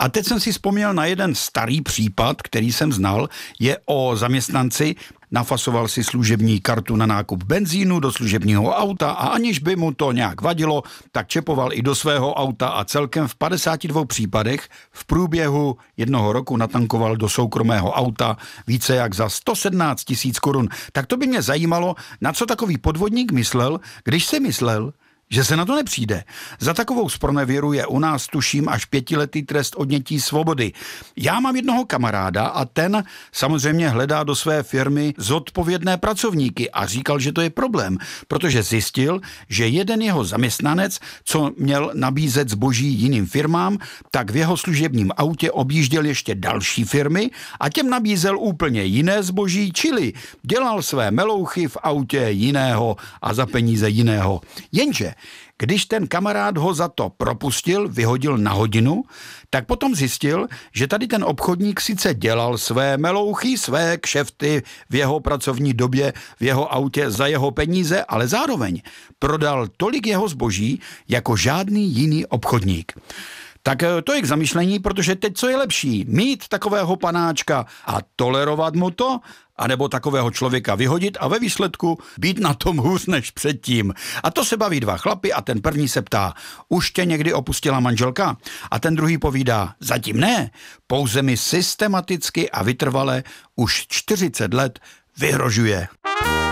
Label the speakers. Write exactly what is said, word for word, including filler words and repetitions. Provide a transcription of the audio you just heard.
Speaker 1: A teď jsem si vzpomněl na jeden starý případ, který jsem znal, je o zaměstnanci, nafasoval si služební kartu na nákup benzínu do služebního auta a aniž by mu to nějak vadilo, tak čepoval i do svého auta a celkem v padesáti dvou případech v průběhu jednoho roku natankoval do soukromého auta více jak za sto sedmnáct tisíc korun. Tak to by mě zajímalo, na co takový podvodník myslel, když si myslel, že se na to nepřijde. Za takovou zpronevěru je u nás tuším až pětiletý trest odnětí svobody. Já mám jednoho kamaráda a ten samozřejmě hledá do své firmy zodpovědné pracovníky a říkal, že to je problém, protože zjistil, že jeden jeho zaměstnanec, co měl nabízet zboží jiným firmám, tak v jeho služebním autě objížděl ještě další firmy a těm nabízel úplně jiné zboží, čili dělal své melouchy v autě jiného a za peníze jiného. Jenže když ten kamarád ho za to propustil, vyhodil na hodinu, tak potom zjistil, že tady ten obchodník sice dělal své melouchy, své kšefty v jeho pracovní době, v jeho autě za jeho peníze, ale zároveň prodal tolik jeho zboží jako žádný jiný obchodník. Tak to je k zamyšlení, protože teď co je lepší? Mít takového panáčka a tolerovat mu to, anebo takového člověka vyhodit a ve výsledku být na tom hůř než předtím. A to se baví dva chlapi a ten první se ptá, už tě někdy opustila manželka? A ten druhý povídá, zatím ne, pouze mi systematicky a vytrvale už čtyřicet let vyhrožuje.